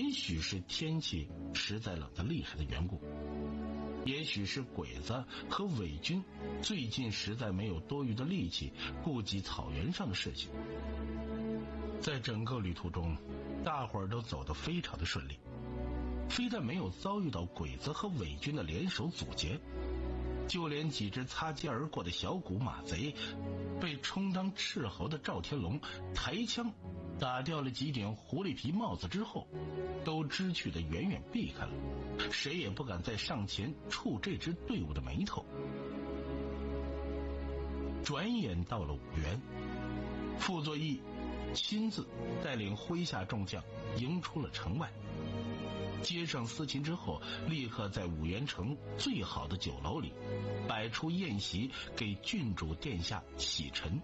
也许是天气实在冷得厉害的缘故，也许是鬼子和伪军最近实在没有多余的力气顾及草原上的事情。在整个旅途中，大伙儿都走得非常的顺利，非但没有遭遇到鬼子和伪军的联手阻截，就连几只擦肩而过的小股马贼被充当斥候的赵天龙抬枪打掉了几顶狐狸皮帽子之后，都知趣的远远避开了，谁也不敢再上前触这支队伍的眉头。转眼到了5原，傅作义亲自带领麾下众将迎出了城外，接上司琴之后，立刻在5原城最好的酒楼里摆出宴席给郡主殿下洗尘。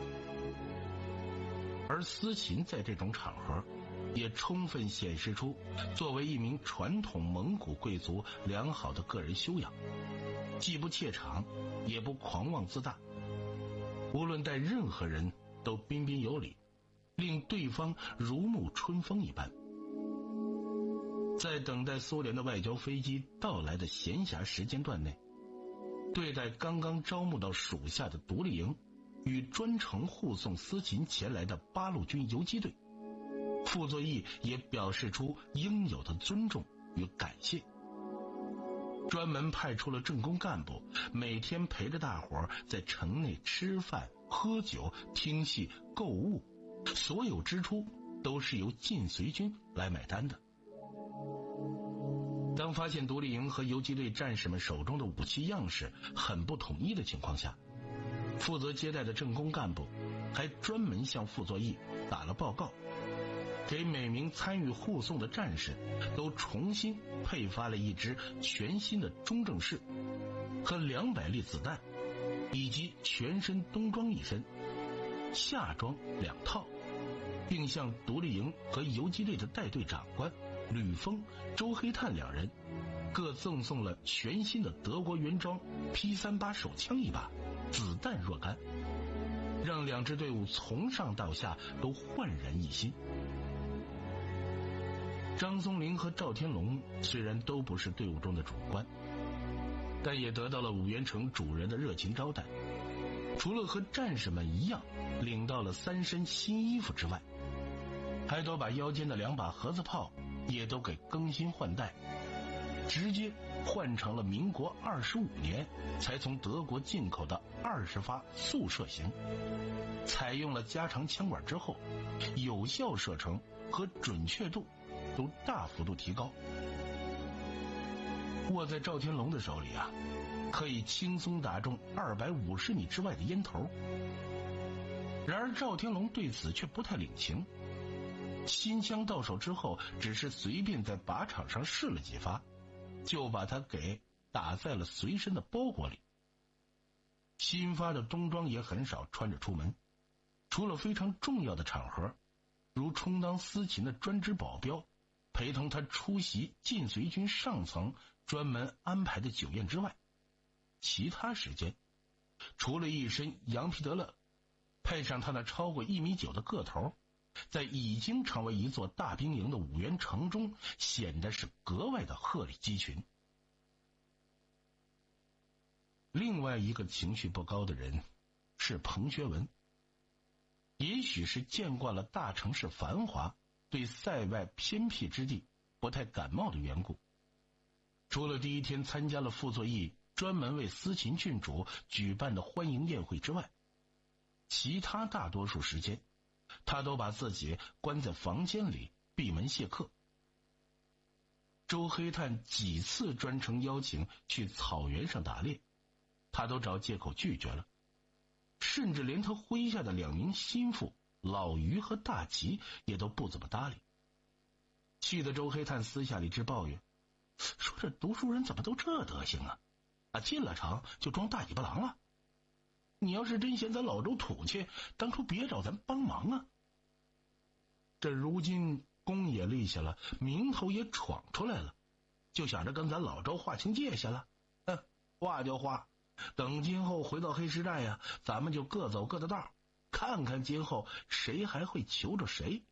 而司琴在这种场合也充分显示出作为一名传统蒙古贵族良好的个人修养，既不怯场也不狂妄自大，无论待任何人都彬彬有礼，令对方如沐春风一般。在等待苏联的外交飞机到来的闲暇时间段内，对待刚刚招募到属下的独立营与专程护送司琴前来的八路军游击队，傅作义也表示出应有的尊重与感谢，专门派出了政工干部，每天陪着大伙儿在城内吃饭喝酒听戏购物，所有支出都是由晋绥军来买单的。当发现独立营和游击队战士们手中的武器样式很不统一的情况下，负责接待的政工干部还专门向傅作义打了报告，给每名参与护送的战士都重新配发了一支全新的中正式和200粒子弹，以及全身冬装1身，夏装2套，并向独立营和游击队的带队长官吕峰、周黑炭2人各赠送了全新的德国原装 P38 手枪1把，子弹若干，让2支队伍从上到下都焕然一新。张松龄和赵天龙虽然都不是队伍中的主官，但也得到了5原城主人的热情招待，除了和战士们一样领到了3身新衣服之外，还都把腰间的2把盒子炮也都给更新换代，直接换成了民国25年才从德国进口的20发速射型，采用了加长枪管之后，有效射程和准确度都大幅度提高。握在赵天龙的手里啊，可以轻松打中250米之外的烟头。然而赵天龙对此却不太领情，新枪到手之后，只是随便在靶场上试了几发，就把它给打在了随身的包裹里。新发的冬装也很少穿着出门，除了非常重要的场合，如充当司琴的专职保镖，陪同他出席晋绥军上层专门安排的酒宴之外，其他时间除了一身羊皮德勒，配上他那超过1.9米的个头，在已经成为一座大兵营的5原城中显得是格外的鹤立鸡群。另外一个情绪不高的人是彭学文，也许是见惯了大城市繁华，对塞外偏僻之地不太感冒的缘故，除了第一天参加了傅作义专门为司琴郡主举办的欢迎宴会之外，其他大多数时间他都把自己关在房间里闭门谢客。周黑炭几次专程邀请去草原上打猎，他都找借口拒绝了，甚至连他麾下的2名心腹老于和大吉也都不怎么搭理，气得周黑炭私下里直抱怨，说这读书人怎么都这德行啊，进了城就装大尾巴狼了，你要是真嫌咱老周土气，当初别找咱帮忙啊。这如今功也立下了，名头也闯出来了，就想着跟咱老周划清界限了。划就划，等今后回到黑时代呀，咱们就各走各的道，看看今后谁还会求着谁。